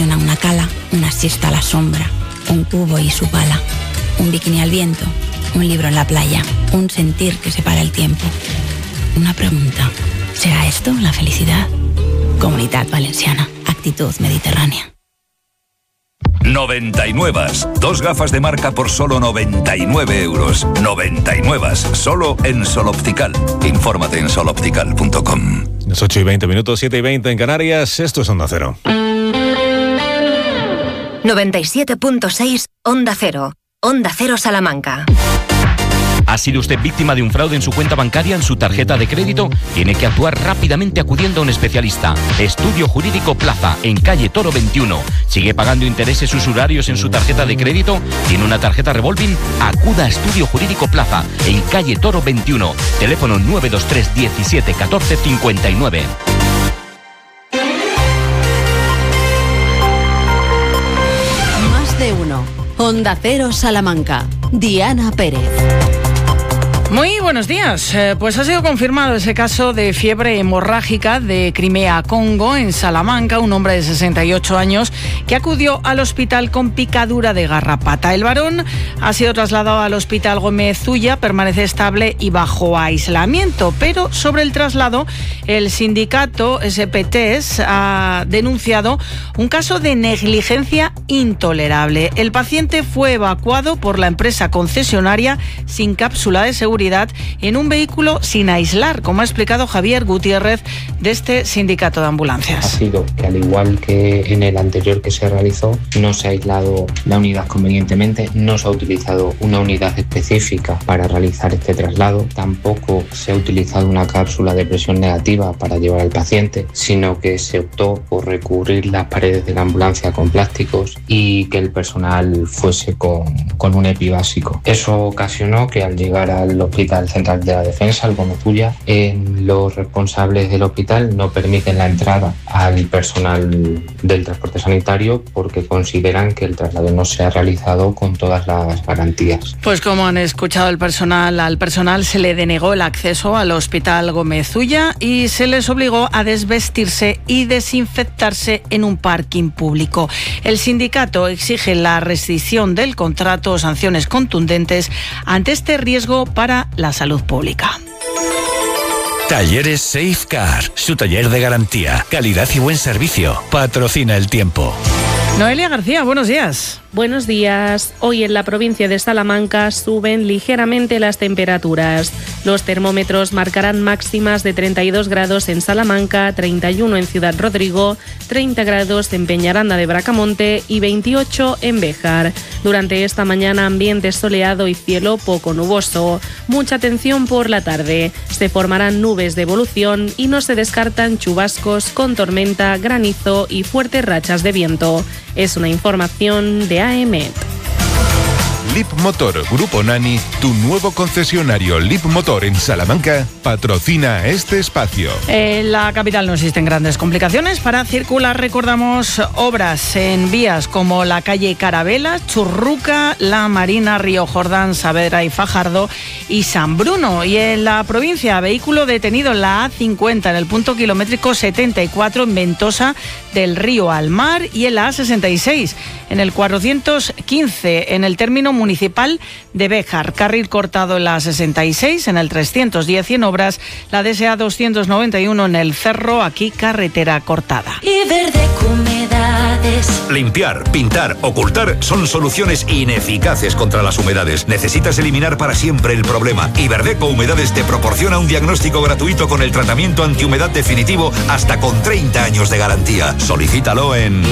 fusiona una cala, una siesta a la sombra, un cubo y su pala, un bikini al viento, un libro en la playa, un sentir que separa el tiempo. Una pregunta, ¿será esto la felicidad? Comunitat Valenciana, actitud mediterránea. 99. Dos gafas de marca por solo 99 euros. 99. Solo en Sol Optical. Infórmate en soloptical.com. Las 8:20, 7:20 en Canarias. Esto es Onda Cero. 97.6 Onda Cero. Onda Cero Salamanca. ¿Ha sido usted víctima de un fraude en su cuenta bancaria, en su tarjeta de crédito? Tiene que actuar rápidamente acudiendo a un especialista. Estudio Jurídico Plaza, en calle Toro 21. ¿Sigue pagando intereses usurarios en su tarjeta de crédito? ¿Tiene una tarjeta revolving? Acuda a Estudio Jurídico Plaza, en calle Toro 21. Teléfono 923 17 14 59. Más de uno. Onda Cero Salamanca. Diana Pérez. Muy buenos días. Pues ha sido confirmado ese caso de fiebre hemorrágica de Crimea-Congo en Salamanca. Un hombre de 68 años que acudió al hospital con picadura de garrapata. El varón ha sido trasladado al hospital Gómez Ulla, permanece estable y bajo aislamiento. Pero sobre el traslado, el sindicato SPTES ha denunciado un caso de negligencia intolerable. El paciente fue evacuado por la empresa concesionaria sin cápsula de seguridad en un vehículo sin aislar, como ha explicado Javier Gutiérrez de este sindicato de ambulancias. Ha sido que, al igual que en el anterior que se realizó, no se ha aislado la unidad convenientemente, no se ha utilizado una unidad específica para realizar este traslado, tampoco se ha utilizado una cápsula de presión negativa para llevar al paciente, sino que se optó por recubrir las paredes de la ambulancia con plásticos y que el personal fuese con un EPI básico. Eso ocasionó que, al llegar al Hospital Central de la Defensa, el Gómez Ulla, los responsables del hospital no permiten la entrada al personal del transporte sanitario porque consideran que el traslado no se ha realizado con todas las garantías. Pues como han escuchado al personal se le denegó el acceso al Hospital Gómez Ulla y se les obligó a desvestirse y desinfectarse en un parking público. El sindicato exige la rescisión del contrato o sanciones contundentes ante este riesgo para la salud pública. Talleres Safecar, su taller de garantía, calidad y buen servicio. Patrocina el tiempo. Noelia García, buenos días. Buenos días. Hoy en la provincia de Salamanca suben ligeramente las temperaturas. Los termómetros marcarán máximas de 32 grados en Salamanca, 31 en Ciudad Rodrigo, 30 grados en Peñaranda de Bracamonte y 28 en Béjar. Durante esta mañana ambiente soleado y cielo poco nuboso. Mucha atención por la tarde. Se formarán nubes de evolución y no se descartan chubascos con tormenta, granizo y fuertes rachas de viento. Es una información de AEMET. LIP Motor Grupo Nani, tu nuevo concesionario LIP Motor en Salamanca, patrocina este espacio. En la capital no existen grandes complicaciones para circular. Recordamos obras en vías como la calle Carabela, Churruca, La Marina, Río Jordán, Saavedra y Fajardo y San Bruno. Y en la provincia, vehículo detenido en la A50 en el punto kilométrico 74 en Ventosa del Río al Mar y en la A66 en el 415 en el término municipal de Béjar. Carril cortado en la 66, en el 310 y en obras la DSA 291 en el Cerro, aquí carretera cortada. Y Verdeco Humedades. Limpiar, pintar, ocultar son soluciones ineficaces contra las humedades. Necesitas eliminar para siempre el problema. Y Verdeco Humedades te proporciona un diagnóstico gratuito con el tratamiento antihumedad definitivo hasta con 30 años de garantía. Solicítalo en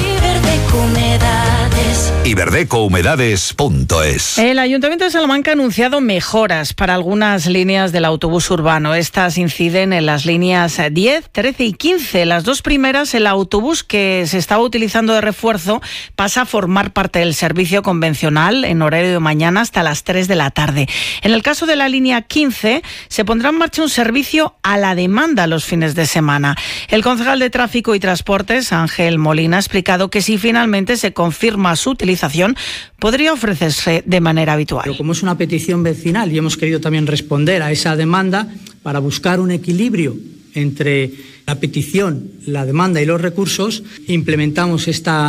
iberdecouhumedades.es. El Ayuntamiento de Salamanca ha anunciado mejoras para algunas líneas del autobús urbano. Estas inciden en las líneas 10, 13 y 15. Las dos primeras, el autobús que se estaba utilizando de refuerzo pasa a formar parte del servicio convencional en horario de mañana hasta las 3 de la tarde. En el caso de la línea 15, se pondrá en marcha un servicio a la demanda los fines de semana. El concejal de Tráfico y Transportes, Ángel Molina, ha explicado que si finalmente se confirma su utilización, podría ofrecerse de manera habitual. Pero como es una petición vecinal y hemos querido también responder a esa demanda para buscar un equilibrio entre la petición, la demanda y los recursos, implementamos esta